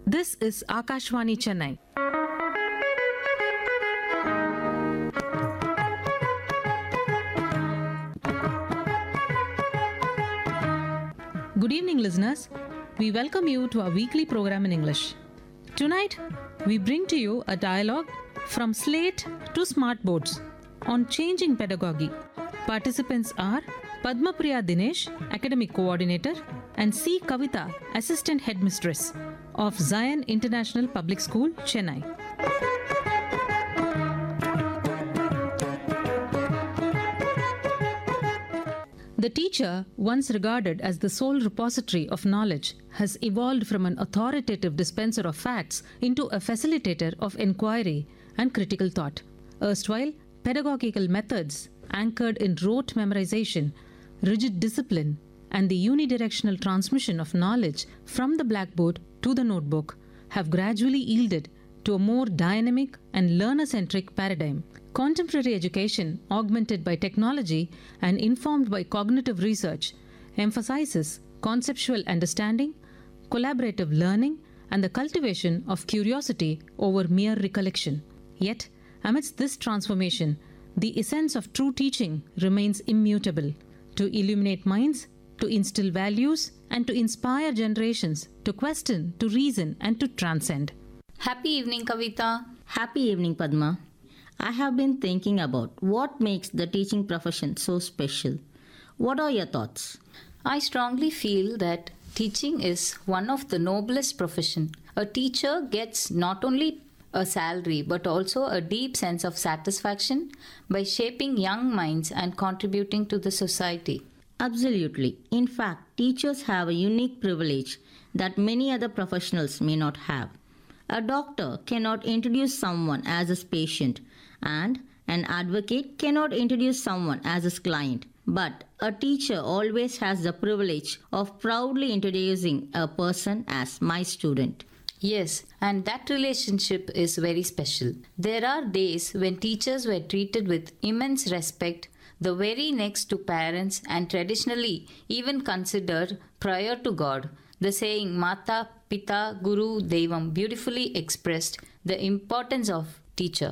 This is Akashvani Chennai. Good evening, listeners. We welcome you to our weekly program in English. Tonight, we bring to you a dialogue from slate to smart boards on changing pedagogy. Participants are Padmapriya Dinesh, Academic Coordinator, and C. Kavita, Assistant Headmistress of Zion International Public School, Chennai. The teacher, once regarded as the sole repository of knowledge, has evolved from an authoritative dispenser of facts into a facilitator of inquiry and critical thought. Erstwhile, pedagogical methods anchored in rote memorization, rigid discipline, and the unidirectional transmission of knowledge from the blackboard to the notebook have gradually yielded to a more dynamic and learner-centric paradigm. Contemporary education, augmented by technology and informed by cognitive research, emphasizes conceptual understanding, collaborative learning, and the cultivation of curiosity over mere recollection. Yet, amidst this transformation, the essence of true teaching remains immutable: to illuminate minds, to instill values, and to inspire generations to question, to reason, and to transcend. Happy evening, Kavita. Happy evening, Padma. I have been thinking about what makes the teaching profession so special. What are your thoughts? I strongly feel that teaching is one of the noblest profession. A teacher gets not only a salary but also a deep sense of satisfaction by shaping young minds and contributing to the society. Absolutely. In fact, teachers have a unique privilege that many other professionals may not have. A doctor cannot introduce someone as his patient, and an advocate cannot introduce someone as his client. But a teacher always has the privilege of proudly introducing a person as my student. Yes, and that relationship is very special. There are days when teachers were treated with immense respect, the very next to parents, and traditionally even considered prior to God. The saying Mata, Pita, Guru, Devam beautifully expressed the importance of teacher.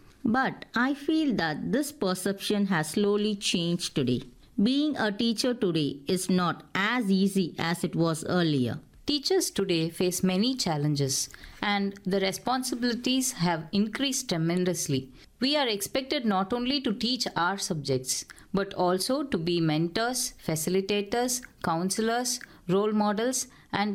But I feel that this perception has slowly changed today. Being a teacher today is not as easy as it was earlier. Teachers today face many challenges and the responsibilities have increased tremendously. We are expected not only to teach our subjects but also to be mentors, facilitators, counselors, role models, and